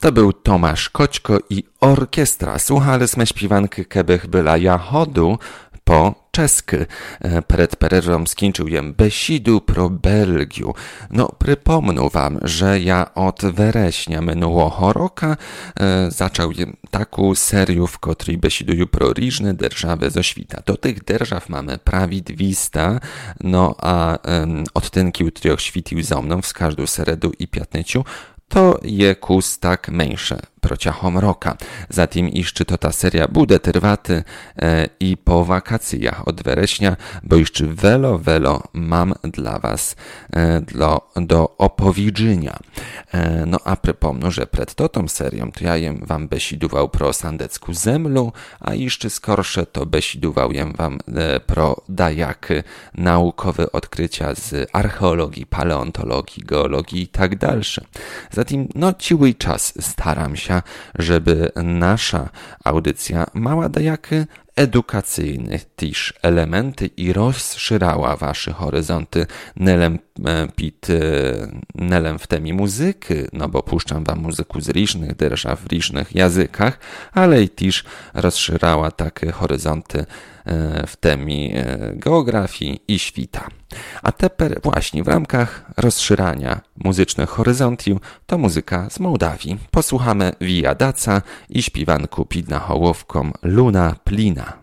To był Tomasz Koćko i orkiestra. Słuchali sme śpiewanki kebych byla jahodu po česky. Před pererwą skończyłem besidu pro Belgiu. No, przypomnę wam, że ja od września minionego roku zacząłem taką serię, w której besiduję pro różne держawy ze świata. Do tych держaw mamy prawie 200, no a odtynki trzech świecił ze mną w każdą seredu i piatniciu, to je kus tak mniejsze prociachom roka. Zatem jeszcze to ta seria bude trwaty i po wakacjach od września, bo jeszcze welo mam dla was do opowiedzenia. No a przypomnę, że przed tą serią to ja jem wam besidował pro sandecku zemlu, a jeszcze skorsze to besidował jem wam pro dajaky naukowe odkrycia z archeologii, paleontologii, geologii i tak dalsze. Zatem no ciły czas staram się, żeby nasza audycja mała dajaky edukacyjne też elementy i rozszerzała wasze horyzonty nelem w temie muzyki, no bo puszczam wam muzyku z różnych держaw w różnych językach, ale i też rozszerzała takie horyzonty w temie geografii i świata. A teper właśnie w ramach rozszerzania muzycznych horyzontów to muzyka z Mołdawii. Posłuchamy Via Daca i śpiewanku pod nahołówką Luna Plina.